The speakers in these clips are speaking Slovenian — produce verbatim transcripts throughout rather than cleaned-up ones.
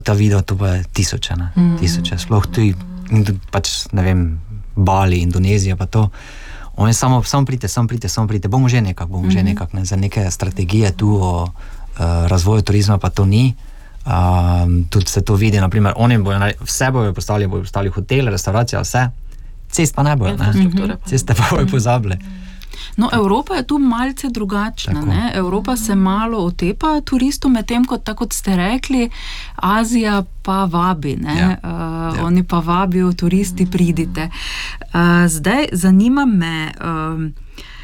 Ta video to pa je tisoče, ne, mm. tisoče, sploh tudi, pač, ne vem, Bali, Indonezija pa to, oni samo, samo prite, samo prite, samo prite, bomo že nekak, bomo mm-hmm. že nekak, ne, za neke strategije tu o uh, razvoju turizma pa to ni, um, tudi se to vidi, naprimer, oni bojo, vse bojo postavili, bojo postavili hotel, restauracija, vse, cest pa ne bojo, ne, mm-hmm. ceste pa bojo pozabili. No, Evropa je tu malce drugačna, ne? Evropa se malo otepa turistov, medtem kot, tako kot ste rekli, Azija pa vabi, ne? Ja. Uh, ja. Oni pa vabijo, turisti, pridite. Uh, zdaj, zanima me, um,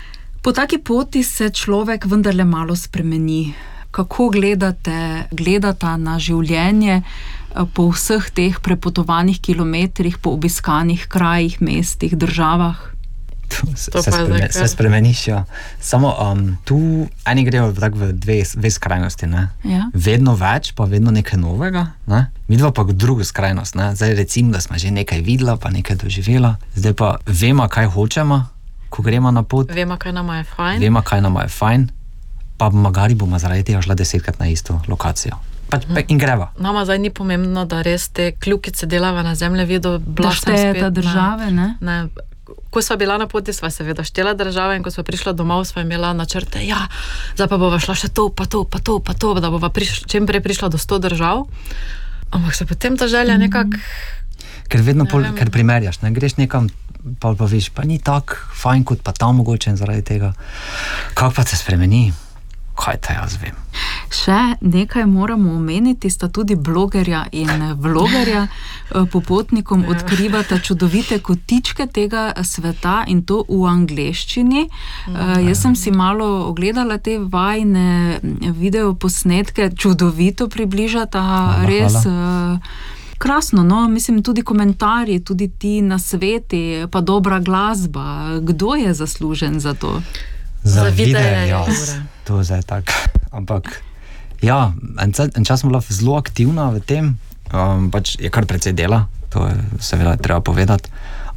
po taki poti se človek vendarle malo spremeni. Kako gledate, gledata na življenje po vseh teh prepotovanih kilometrih, po obiskanih krajih, mestih, državah? Se, se, spreme, se spremeniš, ja. Samo um, tu eni grejo tak v dve, dve skrajnosti, ne. Ja. Vedno več, pa vedno nekaj novega, ne. Midva pa drugo skrajnost, ne. Zdaj recimo, da smo že nekaj videla, pa nekaj doživela. Zdaj pa vemo, kaj hočemo, ko gremo na pot. Vemo, kaj nama je fajn. Vemo, kaj nama je fajn, pa magari bomo zaradi tega šla desetkrat na isto lokacijo. Pač hmm. in greva. Nama zdaj ni pomembno, da res te kljukice delava na zemljevidu, da štejeta države, ne? Ne. Ko sva bila na poti, sva seveda štela države in ko sva prišla domov, sva imela načrte, ja, zdaj pa bova šla še to, pa to, pa to, pa to, da bova prišla, čim prej prišla do sto držav. Ampak se potem ta želja mm. nekak... Ker vedno, pol, ker primerjaš, ne, greš nekam, pa pa viš, pa ni tak fajn kot pa tam mogoče in zaradi tega. Kako pa se spremeni? Kaj ta jaz vem? Še nekaj moramo omeniti, sta tudi blogerja in vlogerja. Popotnikom ja. Odkrivata čudovite kotičke tega sveta in to v angleščini. Ja. Jaz sem si malo ogledala te vajne videoposnetke, čudovito približata, hvala, res hvala. Krasno, no, mislim, tudi komentarji, tudi ti nasveti, pa dobra glasba. Kdo je zaslužen za to? Za, za videe, ja, to je zdaj tak. Ampak, ja, en, en čas sem bila zelo aktivna v tem, um, pač je kar precej dela, to je seveda treba povedati,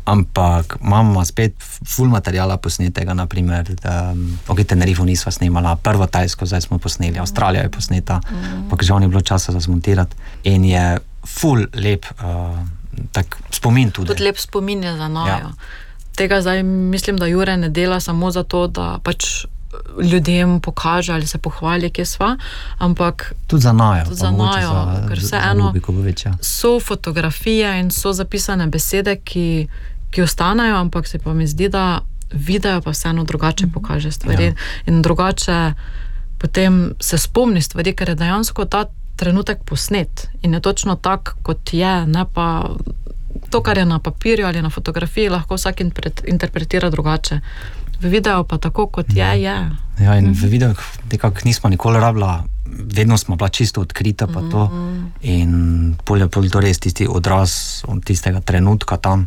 ampak imamo spet ful materiala posnetega, naprimer, um, ok, Tenerifu nisva snemala, prvo Tajsko zdaj smo posneli, Avstralija je posneta, mm. pa žal ni bilo časa za zmontirati in je ful lep uh, tak spomin tudi. Tudi lep spomin je za nojo. Ja. Tega zdaj mislim, da Jure ne dela samo zato, da pač ljudem pokaže ali se pohvali, kje sva, ampak tudi za najo, tudi za najo, ker vse eno so fotografije in so zapisane besede, ki, ki ostanejo, ampak se pa mi zdi, da video pa vseeno drugače pokaže stvari ja. In drugače potem se spomni stvari, ker je dejansko ta trenutek posnet in je točno tak, kot je, ne pa to, kar je na papirju ali na fotografiji, lahko vsak interpretira drugače. V videu pa tako, kot je, je. Ja, in v videu nekako nismo nikoli rabila, vedno smo bila čisto odkrita pa to in pol je pol to res tisti odraz od tistega trenutka tam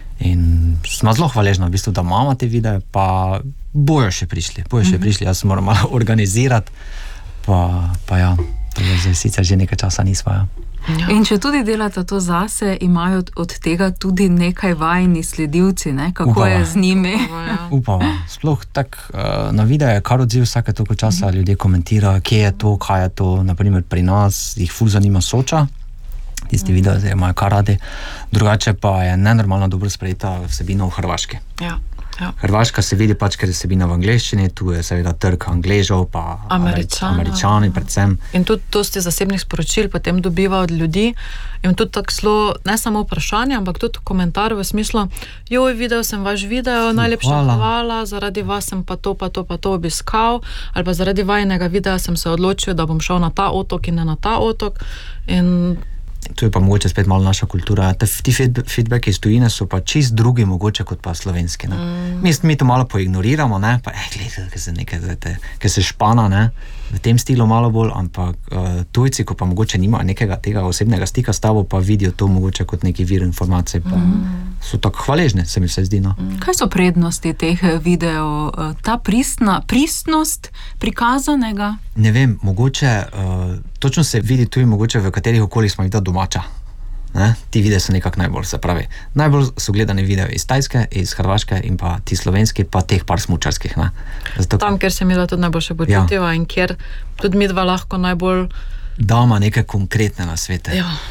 in smo zelo hvaležna v bistvu, da imamo te videe, pa bojo še prišli, bojo še prišli, jaz moram malo organizirati, pa, pa ja, to je zdaj sicer že nekaj časa nisva, ja. Ja. In če tudi delate to zase, imajo od tega tudi nekaj vajni sledilci, ne? Kako Upava. Je z njimi? Upava. Sploh tak uh, na videu je kar odziv vsake toliko časa, mm-hmm. ljudje komentirajo, kje je to, kaj je to, naprimer pri nas, jih ful zanima Soča, tisti mm-hmm. video zdaj imajo kar radi, drugače pa je nenormalno dobro sprejeta vsebina v Hrvaški. Ja. Ja. Hrvaška se vidi pač, ker je vsebina v angleščini, tu je seveda trg Angležov, pa Američani, Američani predvsem. In tudi dosti zasebnih sporočil potem dobiva od ljudi in tudi tako zelo, ne samo vprašanje, ampak tudi komentar v smislu, joj, videl sem vaš video, najlepša hvala. hvala, zaradi vas sem pa to, pa to, pa to obiskal, ali pa zaradi vajnega videa sem se odločil, da bom šel na ta otok in ne na ta otok in tu je pa mogoče spet malo naša kultura. Te, ti feedbacki iz tujine so pa čist drugi mogoče kot pa slovenski. Ne? Mm. Mi, mi to malo poignoriramo, ne? Pa eh, gledaj, ker se nekaj, ker se špana, ne? V tem stilu malo bolj, ampak uh, tujci, ko pa mogoče nima nekega tega osebnega stika s tabo, pa vidijo to mogoče kot neki vir informacij, pa mm. so tako hvaležne, se mi vse zdi, no. Mm. Kaj so prednosti teh videov? Ta pristna, pristnost prikazanega? Ne vem, mogoče, uh, točno se vidi tudi mogoče, v katerih okoljih smo jih da domača. Ne? Ti videi so nekako najbolj, se pravi. Najbolj so gledani video iz Tajske, iz Hrvaške in pa ti slovenski, pa teh par smučarskih. Ne? Zato, tam, kjer se mi da tudi najboljše počutijo ja. In kjer tudi mi dva lahko najbolj dama neke konkretne nasvete. Ja.